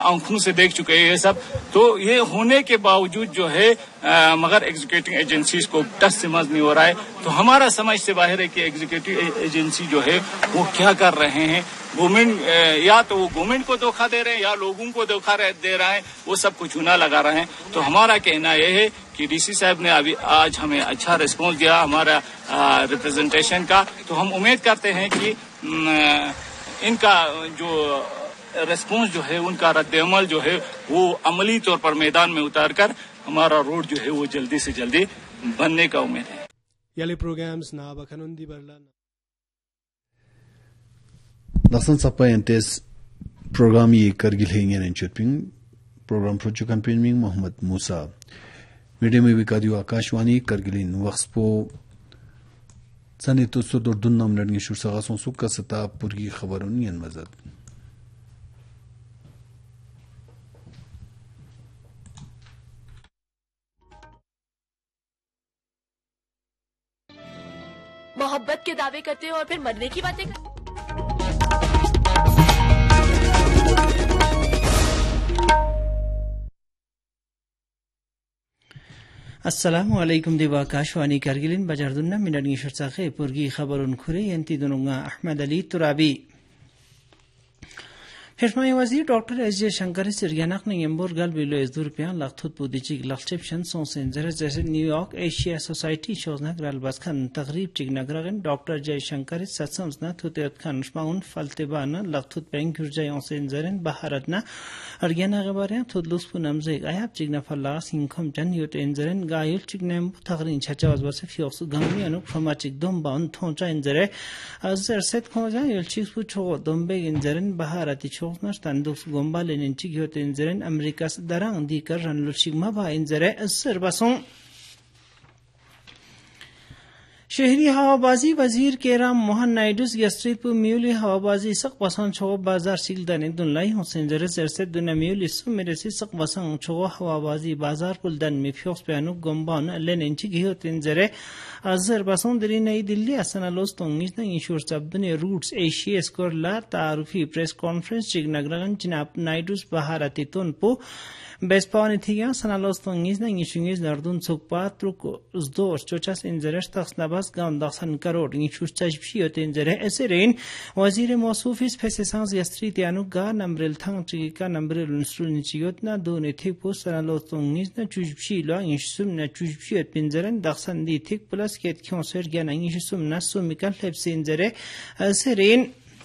आंखों से देख चुके हैं ये सब। तो ये होने के बावजूद जो है मगर एग्जीक्यूटिव एजेंसीज को टच समझ नहीं हो रहा है। तो हमारा समझ से बाहर है कि एग्जीक्यूटिव एजेंसी जो है वो क्या कर रहे हैं। गवर्नमेंट या तो वो गवर्नमेंट को धोखा दे रहे हैं या लोगों को धोखा दे रहे हैं, वो सब कुछ चूना लगा रहे हैं। तो हमारा कहना यह है कि डीसी साहब ने अभी आज हमें अच्छा रिस्पॉन्स दिया हमारा रिप्रेजेंटेशन का। तो हम उम्मीद करते हैं कि इनका जो रेस्पॉन्स जो है, उनका रद्द-ए-अमल जो है वो अमली तौर पर मैदान में उतारकर हमारा रोड जो है वो जल्दी से जल्दी बनने का उम्मीद है। Yali programs na bakanundi barla. Lasan sapa entes program ye Kargil hengen enchutping program prochu campaigning Mohammad Musa. Media में विकादियो आकाशवाणी Kargilin वक्सपो सने तो सुदर दुन्नम लड़ने शुरसागा सोंसुक का सता पुरगी खबरों नियन मज़द। मोहब्बत के दावे करते हो और फिर मरने की बातें करते। अस्सलामु अलैकुम दिवा आकाशवाणी कारगिलिन बजारदुन्ना मिनरनी शर्साखे पुरगी खबरुन खुरे यंती दुनुंगा Ahmad Ali Turabi Heshmai Wazir Dr. S.J. Shankar Siryanak ne yembor gal bilo ezdur pian laktut pudichig lakchepshan son senzer जैसे न्यूयॉर्क एशिया सोसाइटी शोजना ग्रालबास खान तकरीब चिगनगरगन डॉक्टर जय शंकर सत्संजना थुतेत खान स्माउन फल्तेबाना लक्थुत बैंक गुरजाय सेंजरन भारतना अर्गेना गबारिया थुदलुस पुनमजे आयाब चिगना फल्ला सिंखम जन योट एंजरन गायुल चिगनेम तकरीन छचावाज बसे फियोस गंगमी अनु फ्रमाचिक दम बाउन थोंचा एंजरे अजर सेट खोजा युल चिक्स पुछो दम्बे एंजरन भारती Nаш тандус гомбален инчигиот инзерен Америкас даран дикар ранлушигма ба инзере सर्वसों शहरी हवाबाजी वजीर केराम मोहन नायडूस यस्ट्रीट म्यूली हवाबाजी सक वसन छो बाजार सिलदाने दुनलाई हुसैन जरे जरसे दुना म्यूली सु मेरे से सक वसन छो हवाबाजी बाजार पुलदन में फ्योक्स प्यानु गंबान लेन इंचिगियो तिनजरे अजर बसों दरी नई दिल्ली असना लोस तोंगिस न इंश्योर सबने roots Asia score La तारुफी press conference चिगनगरगन चिनाप नायडूस बहारती तोनपो Bespawan itiga sanalos tongis na ngishungis nardun sukpa truko zdor chochas inzeresh taxnabas gam daxan karor ngishus chajpshiyot inzere eserein wazir mawsufis fesesans yastri tianu ga namrel thang chika namrel nusrul nichiyot na do netik po sanalos tongis na chujpshi lo ngishsum na chujpshiyot pinzeren daxan di tik plus ket kionser gana ngishsum na sumikal hepsi inzere eserein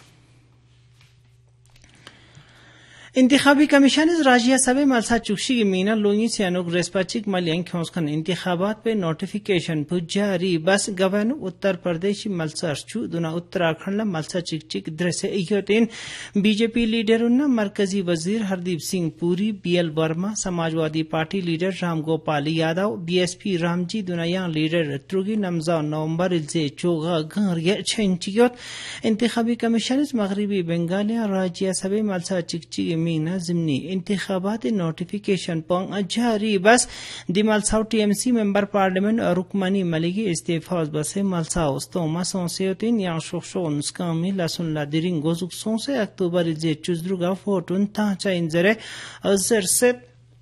इंतखाबी commission Rajya Sabha Malsa चुक्षी की मीना लोनी से अनुग रेस्पाचिक मलियन ख्योंसखन इंतखाबात पे notification पुजारी बस governor Uttar Pradesh Malsa Archu दुना उत्तराखंड मलसा चिक दृश्य इयोतिन BJP leader उन्ना मरकजी वजीर Hardeep Singh Puri BL Verma Samajwadi party leader Ram Gopal Yadav BSP Ramji दुनाया leader त्रुगी नमजा नवंबर से चोगा घर छेंचियोत इंतखाबी कमीशन मगरबी बंगाल राज्यसभा मलसा चिक मीना जिमनी इंतखाबात नोटिफिकेशन पंग अजारी बस दिमलसाउ टीएमसी मेंबर पार्लियामेंट रुकमनी मलिगी इस्तीफा बसे मलसाउ स्तोमा सोंसेयोतिन या शोशोन स्कामी लसुन लादिरिंग गोजुक सोंसे अक्टूबर जे चुजरुगा फोटुन ताचा इंजरे अजर सेट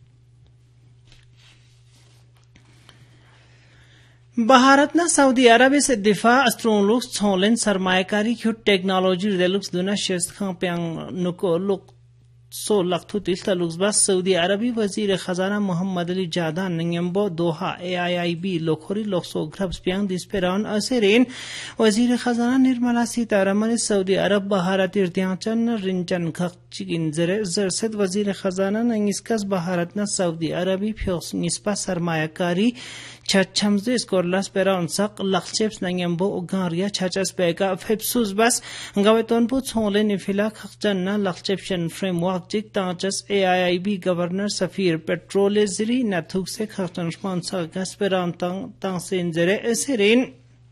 भारत ना सऊदी अरब से दिफा अस्ट्रोलुक्स छोलेन सरमायाकारी क्यू टेक्नोलॉजी रेलुक्स दुना शेस्ट खां प्यांग नुको लुक सो लखतुतिल तलुक्स बस सऊदी अरबी वजीर खजाना मोहम्मद अली जादा नंगम्बो दोहा AIIB लोखोरी लोक्सो ग्रब्स प्यांग दिसपेरान असेरेन वजीर खजाना निर्मला सीतारमण सऊदी अरब भारत इर्तियाचन रिंचन खचिगिन जरसद वजीर खजाना नंगिस्कस भारत ना सऊदी अरबी फ्योस निस्पा सरमायाकारी छछमजे स्कोरलास पेरान सक लखचेप्स नंगम्बो उगारिया छचस पेका फेप्सुस बस गवेतोन पु छोले निफिला खचन ना लखचेप्शन फ्रेमवर्क चिक ताचस AIIB गवर्नर सफीर पेट्रोलेजरी नथुक से खचनस्मान सगस पेरान तंग सेंजरे एसेरेन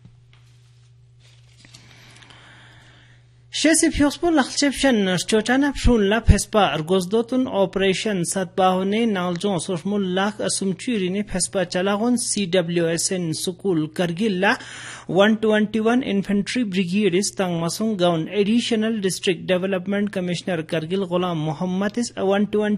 शेसी फ्योस्पो लखचेप्शन चोचाना फ्रुनला फेस्पा अर्गोजदोतुन ऑपरेशन सतबाहोने नालजों सोशमुल लाख असुमचुरी ने Vespa चलागोन CWSN Sukul करगिल्ला 121 infantry brigade इस तंग मसुंग gown additional district development commissioner Kargil गुलाम मोहम्मद इस 120